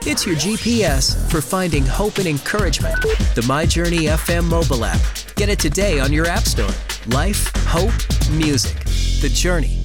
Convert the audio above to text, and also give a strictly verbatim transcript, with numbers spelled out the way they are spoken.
It's your G P S for finding hope and encouragement. The My Journey F M mobile app. Get it today on your app store. Life, hope, music. The Journey.